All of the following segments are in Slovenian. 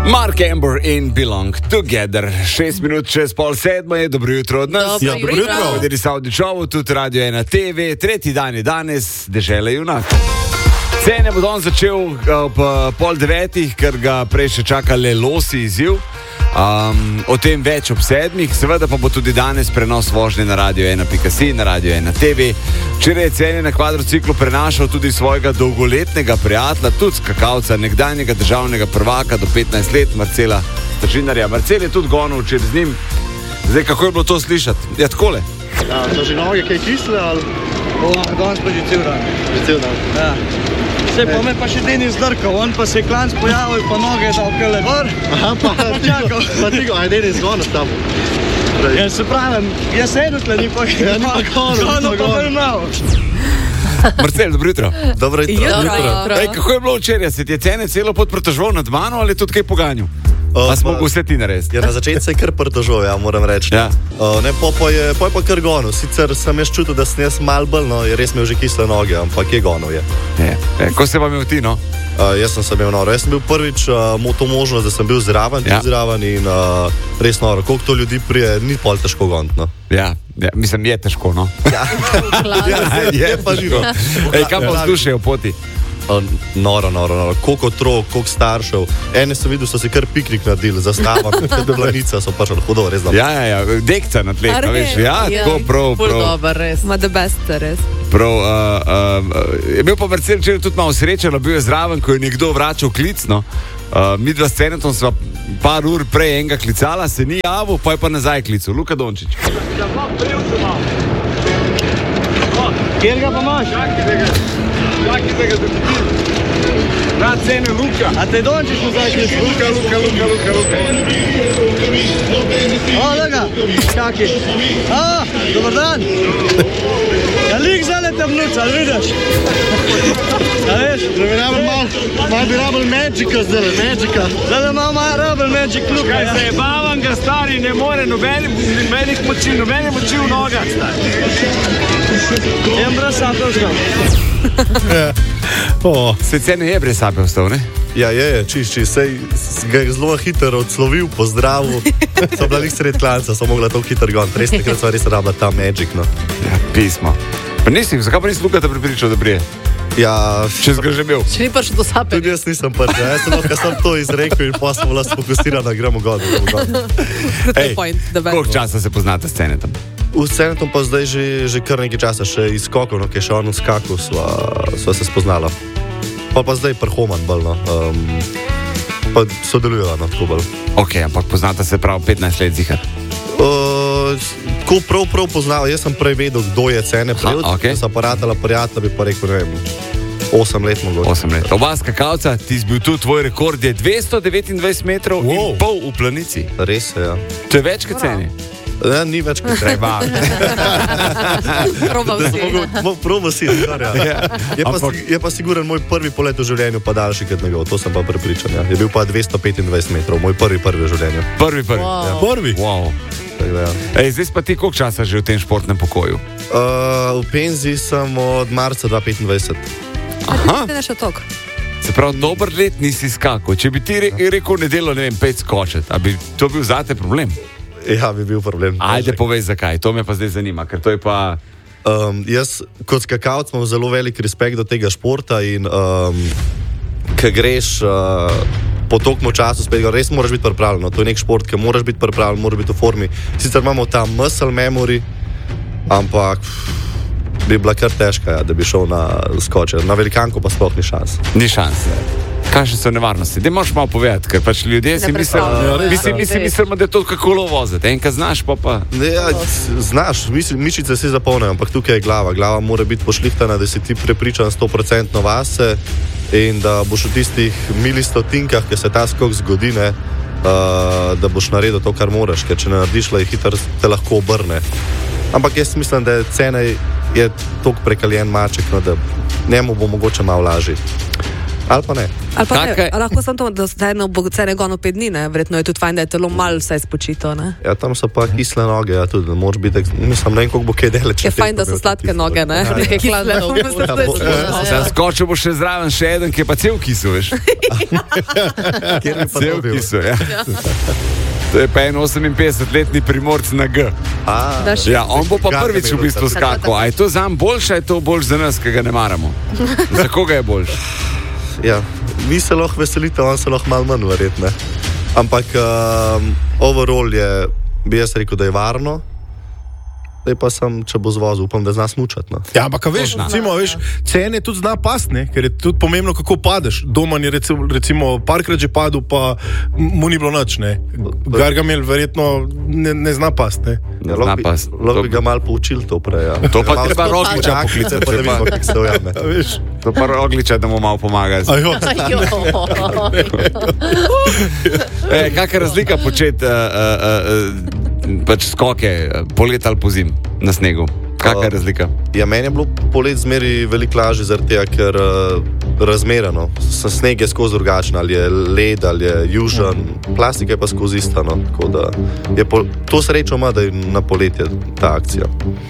Mark Amber in Belong Together. 6 minut čez 6:30 je, dobro jutro od nas. Dobro jutro. Vedeli so v Dičovu, tudi Radio 1 TV. Tretji dan je danes, dežele junak. Cene bo on začel ob 8:30, ker ga prej še čaka le losi izziv. O tem več ob 7, seveda pa bo tudi danes prenos vožnje na Radio 1.si, na Radio 1 TV. Včeraj je Cene na kvadrociklu prenašal tudi svojega dolgoletnega prijatelja, tudi skakalca, nekdanjega državnega prvaka do 15 let, Marcela Tržinarja. Marcel je tudi gonil včeraj z njim. Zdaj, kako je bilo to slišati? Ja, takole. Ja, so že noge kaj kisle ali? Danes pa že cel dan. Že cel dan. Ja. Vse pa me pa še Denis zdrkal, on pa se je klanc pojavil, pa noge dal kele gor. Aha, pa čakal. Pa tigo, aj Denis gonil tam. Ja, se pravim, jaz sedel tle, ni pa gonil pa vrnal. Marcel, dobro jutro. Dobro jutro. Ej, kako je bilo včeraj? Se ti je Cene celo pot pritoževal nad mano ali je tudi kaj poganjal? Pa smo mogli vse ti narediti. Ja, na začetku se je kar pritoževal, ja, moram reči. Ja. Po je kar gonil. Sicer sem jaz čutil, da sem jaz mal bolj, no, je res imel že kisle noge, ampak je gonil, je. Ko se vam je ti, no? Jaz sem se imel noro. Jaz sem bil prvič to možnost, da sem bil zraven, in res noro. Koliko to ljudi prije, ni pol težko goniti, no. Ja, mislim, je težko, no. Ja, je pa živo. Ej, kam pa vzdušje v poti? Noro. Koliko otrok, koliko staršev. Ene sem videl, so si kar piknik naredili, zastava, deblanica so pač hudo, res dobro. Ja, dekca na tleh, veš. Ja, tako prav. Dober, res. Ma the best, res. Prav, je bil pa Marcel včeraj tudi malo srečen, bil je zraven, ko je nekdo vračal klic, no. Mi dva s Cenetom sva par ur prej enega klicala, se ni javil, pa je pa nazaj klical. Luka Dončić. Kjer ga pa imaš? Čaki da ga dobitim. Na Cene Luka. A te Dončić nazaj klical? Luka. O, da ga, čaki. Dobar dan. Ja, lik zale te vnuca, ali vidiš? A veš? Da bi mal bi rabili Magika zdaj, Magika. Zdaj malo rabili Magic Luka. Kaj se je bavan ga stari, ne more nobenih moči, nobene moči v nogah, stari. Jem brez sape vzgal. Se Cene je brez sape vstal, ne? Ja, je, čišči, sej ga je zelo hitro odslovil, pozdravil. So bila lik sred klanca, so mogla to hitro goniti. Res nekrat sva res rabila ta Magic, no. Ja, pismo. Pa zakaj pa nisi Luka te pripričal, da brije? Ja, če si ga že bil. Če ni prišel do sape. Tudi jaz nisem prišel, jaz sem to izrekel in pa sem bila sfokusirana, gremo gor. Ej, koliko časa se poznate s Cenetom? V Cenetom pa zdaj že kar nekaj časa, še iz skokov, no, ki je še on v skaku, sva se spoznala. Pa zdaj prhoman bolj, no. Pa sodelujeva, no, tako bolj. Ok, ampak poznate se prav 15 let zihar? Ko prav poznal, jaz sem prej vedel, kdo je Cene prej, okay. Ko sem paratala prijatelja, bi pa rekel, ne vem, 8 let mogoče. 8 let. Oba skakalca, ti si bil tu, tvoj rekord je 229 metrov in pol v planici. Res je, ja. To je več kot Cene? Ne, ni več kot treba. Probal si, ja. Je pa siguren moj prvi polet v življenju pa daljši kot njegov, to sem pa prepričan, ja. Je bil pa 225 metrov, moj prvi v življenju. Prvi? Wow. Ja. Prvi? Wow. Ja. Ej, zdaj pa ti koliko časa že v tem športnem pokoju? V penziji sem od marca 2025. Aha. Se pravi, dober let nisi skakal. Če bi ti rekel nedeljo, ne vem, 5 skočet, a bi to bil zate problem? Ja, bi bil problem. Ajde, povej zakaj, to me pa zdaj zanima, ker to je pa... Jaz kot skakalc imam zelo velik respekt do tega športa in ko greš po tolikmu času spet, res moraš biti pripravljen. To je nek šport, ki moraš biti pripravljen, moraš biti v formi. Sicer imamo ta muscle memory, ampak bi bila kar težka, ja, da bi šel na skoče. Na velikanko pa sploh ni šans. Ni šans. Kakšne so nevarnosti? Daj moraš malo povedati, ker pač ljudje si mislimo, da je to kako kolo voziti. Enkrat znaš, pa... Ja, znaš, mišice si zapolnejo, ampak tukaj je glava. Glava mora biti pošlihtana, da si ti prepričan 100% vase in da boš v tistih milistotinkah, ki se ta skok zgodi, ne, da boš naredil to, kar moraš, ker če ne narediš, hitro te lahko obrne. Ampak jaz mislim, da Cene je toliko prekaljen maček, no, da njemu bo mogoče malo lažji. Ali pa ne. Ali pa ne, Kakaj- lahko sem to, da se ne gono 5 dni, ne? Verjetno je tudi fajn, da je telo malo vse spočito, ne? Ja, tam so pa kisle noge, ja, tudi, moraš biti, mislim, ne vem, koliko bo kaj deleč. Je fajn, da so sladke noge, ne? Neke hladne noge. Skočil bo še zraven še eden, ki je pa cel kisu, veš. Kjer bi pa Cel dobil? kisu, ja. To je pa en 58-letni primorc na G. Ja, on bo pa Ga prvič v ne bistvu vem, skakal. A je to zanj boljše, a je to boljš za nas, ki ga ne maramo? Za koga je boljš? Ja, vi se lahko veselite, on se lahko malo manj verjetno. Ampak overall je, bi jaz rekel, da je varno. Zdaj pa sem, če bo zvozil, upam, da zna smučati. No. Ja, ampak veš, recimo, cene tudi zna past, ne? Ker je tudi pomembno, kako padeš. Doman je recimo parkrat že padel, pa mu ni bilo nič, ne. Gargamel verjetno ne zna past, ne. Ja, Zna pa- lahko bi ga malo poučil to prej. Ja. To pa treba Rogliča poklicati, pa da vidimo, kako se ujame. A veš? To pa Rogliča, da mu malo pomaga. Ajo, Kakšna je razlika početi pač skoke polet ali pozim na snegu? Kakšna je razlika? Ja, meni je bilo polet zmeri veliko lažje, zaradi tega, ker razmerano. Sneg je skozi drugačen, ali je led, ali je južen, plastika je pa skozi ista. No. Tako da je to srečo ima, da je na poletje ta akcija.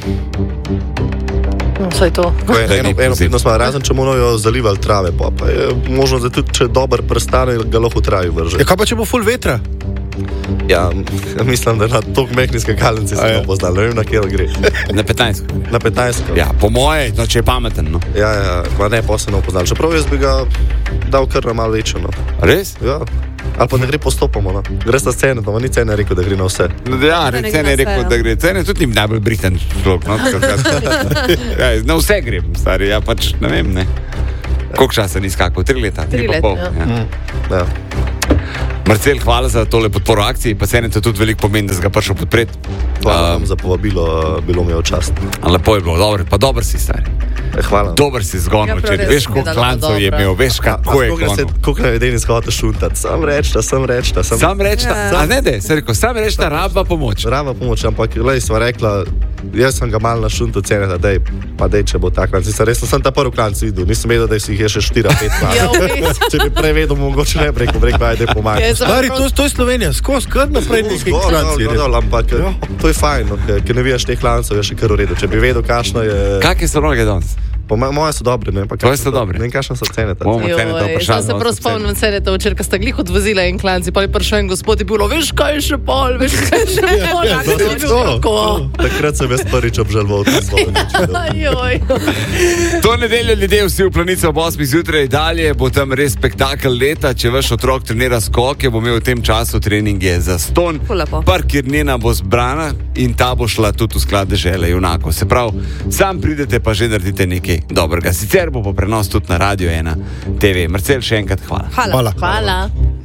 Vsaj to. Eno pitno smo, razen če morajo zalivali trave, pa je možno, da tudi če dober prestane, ga lahko v travi vrže. ja, kaj pa če bo ful vetra? Ja, mislim, da na tok mehni skakalnici se ne poznal, ne vem, na kje gre. Na 15. Na 15. Ja, po moje, no, če je pameten. No. Ja, ma ne, pa se ne poznal. Čeprav jaz bi ga dal kar na malo večjo. No. Res? Ja. Ali pa ne gre postopoma. No. Gre sta scena, no, ni cena rekel, da gre na vse. Ja, Cene je rekel, da gre. Cene tudi ni najbolj briten človek. No, ja, na vse grem, stari, ja pač ne vem, ne. Koliko časa ni skakal? 3 leta? 3 pa pol. Ja. Ja. Marcel, hvala za tole podporo akciji, pa Cene to tudi veliko pomeni, da si ga prišel podpreti. Hvala vam za povabilo, bilo mi je v čast. Lepo je bilo, dobro, pa dober si, stari. Hvala. Dober si zgonil, Ja, prav če res veš, mi je koliko dalo klancov je dobro. imel, veš, kako je gonil. Koliko je edini shod šuntati? Sam reč, Sam reči, a ne de, se rekel, sam reči, da rabva pomoč. Rava pomoč, ampak lej, sva rekla, jaz sem ga malo na šuntu cenil, da dej, pa dej, če bo tak klanc. Resno sem ta prvi klanc videl, nisem vedel, da si jih je še 4-5 klanc. Če bi prej vedel, mogoče ne bi rekel, ajde pomagaj. Stari, to je Slovenija, skozi, kar naprej nekaj klanci. Ampak to je fajn, no, ker ne vidiš teh klancov, je še kar v redu. Če bi vedel, kakšno je... Kakšne so noge danes? Moje so dobre, ne? Tvoje so dobre. Ne vem, kakšne so cene. Bomo Cene to vprašali. Jaz se prav spomnim cene, to včeraj, ko sta glih odvozila en klanci, pa je prišel en gospod in bilo, veš kaj je še pol, veš kaj je še pol, kako je bil tako. Takrat sem jaz prvič obžaloval to svoje. Ajoj. To nedeljo ljudje vsi v Planico ob 8 zjutraj, dalje bo tam res spektakel leta. Če vaš otrok trenira skoke, bo imel v tem času treninge za ston. Lepo. Parkirnina bo zbrana in ta bo šla tudi v sklad dežele junako. Se pravi, sam pridete pa že naredite nekaj dobrega. Sicer bo pa prenos tudi na Radio 1 TV. Marcel, še enkrat hvala. Hvala. Hvala. Hvala.